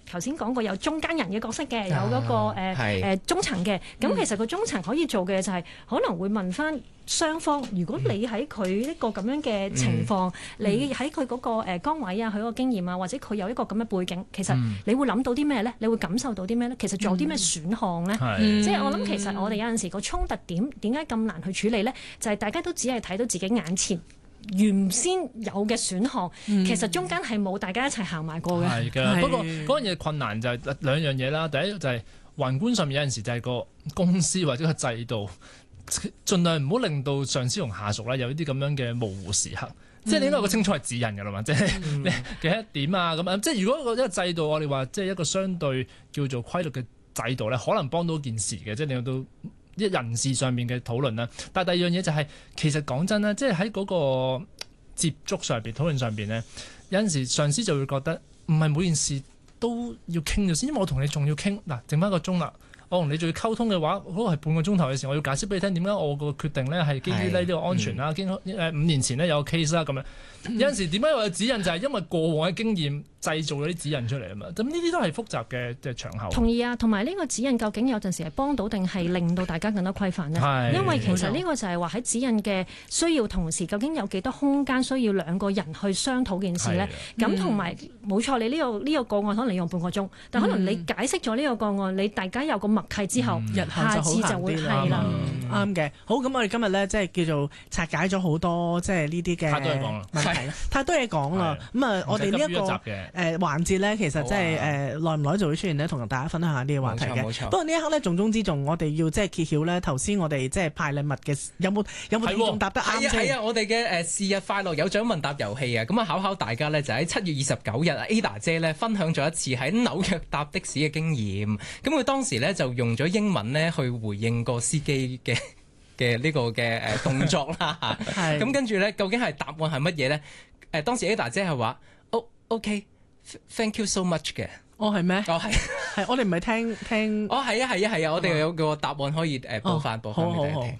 頭先講過有中間人嘅角色嘅，有嗰個中層嘅。咁其實個中層可以做嘅就係可能會問翻雙方，如果你喺佢一個咁樣嘅情況，你喺佢嗰個崗位啊，佢個經驗啊，或者佢有一個咁嘅背景，其實你會諗到啲咩咧？你會感受到啲咩咧？其實仲有啲咩選項咧？即係我諗，其實我哋有陣時個衝突點解咁難去處理咧？就係大家都只係睇到自己眼前原先有嘅選項，其實中間係冇大家一齊行埋過嘅。 係嘅，不過嗰樣嘢困難就係兩樣嘢啦。第一就係宏觀上面有陣時就係個公司或者個制度，盡量唔好令到上司同下屬咧有呢啲咁樣嘅模糊時刻。即係你應該有個清楚係指引㗎啦嘛，即係你幾多點啊咁樣。即係如果一個制度，我哋話即係一個相對叫做規律嘅制度咧，可能幫到件事嘅，即係令到一人事上面嘅討論啦。但係第二樣嘢就係、其實講真啦，即係喺嗰個接觸上邊、討論上邊咧，有陣時上司就會覺得唔係每件事都要傾咗先，因為我同你仲要傾嗱，剩翻一個鐘啦。我同你仲要溝通嘅話，可能係半個鐘頭嘅時，我要解釋俾你聽點解我個決定咧係基於呢個安全啦，5年前咧有個 case 啦咁樣。有陣時點解我有指引就係因為過往嘅經驗製造咗啲指引出嚟啊嘛。咁呢啲都係複雜嘅場合。 同意啊，同埋呢個指引究竟有陣時係幫到定係令到大家更加規範呢？因為其實呢個就係話喺指引嘅需要同時，究竟有幾多空間需要兩個人去商討件事呢？咁同埋冇錯，你呢個個案可能你用半個鐘，但可能你解釋咗呢個個案，你大家有個默契之後，下次就會係啦。 啱嘅。好，咁我哋今日咧即係叫做拆解咗好多即係呢啲嘅問題啦，太多嘢講啦。咁啊，我哋呢一個環節咧，其實即係耐唔耐就會出現咧，同大家分享下呢個話題嘅。不過呢一刻咧，重中之重，我哋要即係揭曉咧，頭先我哋即係派禮物嘅有冇聽眾答得啱先？ 係啊，我哋嘅是日快樂有獎問答遊戲啊，咁啊考大家咧，就喺7月29日 Ada 姐咧分享咗一次喺紐約搭的士嘅經驗。咁佢當時咧就用咗英文咧去回應個司機嘅呢個嘅動作啦。咁跟住咧，究竟係答案係乜嘢咧？當時 Ada 姐係話OK，thank you so much 嘅。 哦，係咩？ 哦，係我哋唔係聽。 哦，係啊，我哋有個答案可以播翻俾大家聽。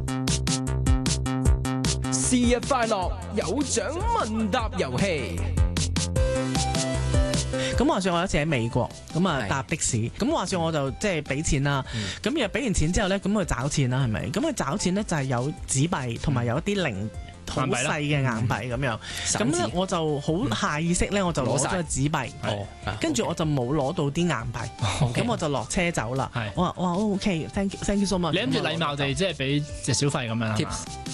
是日快樂有獎問答遊戲。 咁話說我有一次喺美國，咁啊搭的士，咁話說我就即係俾錢啦，咁又俾完錢之後咧，咁佢找錢啦，係咪？咁佢找錢咧就係有紙幣同埋有一啲零好細嘅硬幣咁樣，咁咧我就好下意識咧，我就攞咗個紙幣，跟住我就冇攞到啲硬幣，咁我就落車走啦。我話OK，thank you so much。 你諗住禮貌地即係俾隻小費咁樣係嘛？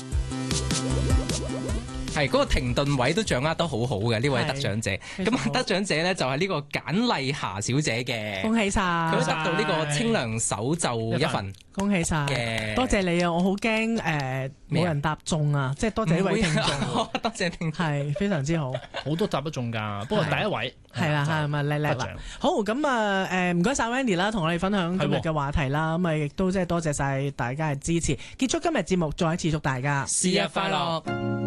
係嗰個停頓位都掌握得好好嘅呢位得獎者，咁得獎者咧就係呢個簡麗霞小姐嘅， 恭喜晒！佢得到呢個清涼手袖一份， 恭喜晒！多謝你啊！我好驚冇人答中啊！即係多謝呢位聽眾， 多謝聽眾， 係非常之好， 好多答得中㗎，不過第一位係啦，係咪叻啦？好咁啊唔該晒 Wendy 啦，同我哋分享今日嘅話題啦，咁啊亦都即係多謝晒大家嘅支持，結束今日節目，再一次祝大家是日快樂。